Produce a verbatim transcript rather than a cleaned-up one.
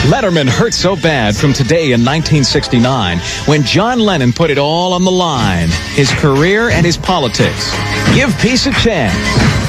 Letterman hurt so bad from today in nineteen sixty-nine when John Lennon put it all on the line, his career and his politics. Give peace a chance.